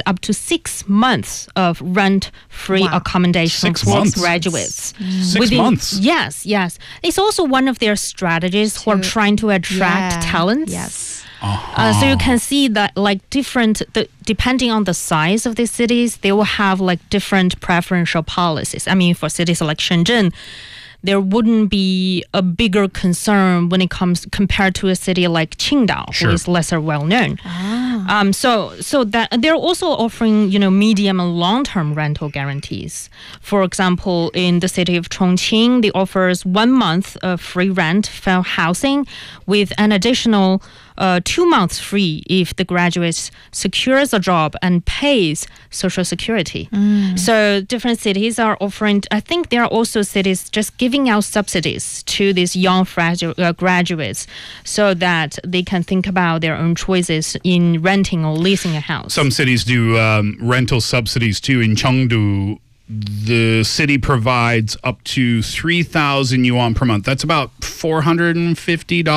up to 6 months of rent-free accommodation 6 for months? graduates. 6 months? Yes. It's also one of their strategies for trying to attract talents. Yes. So you can see that depending on the size of the cities, they will have like different preferential policies. I mean, for cities like Shenzhen, there wouldn't be a bigger concern when it comes compared to a city like Qingdao, who is lesser well known. So that they're also offering, medium and long-term rental guarantees. For example, in the city of Chongqing, they offers 1 month of free rent for housing with an additional 2 months free if the graduate secures a job and pays Social Security. So different cities are offering, I think there are also cities just giving out subsidies to these young graduates so that they can think about their own choices in renting or leasing a house. Some cities do rental subsidies too. In Chengdu, the city provides up to 3,000 yuan per month. That's about $450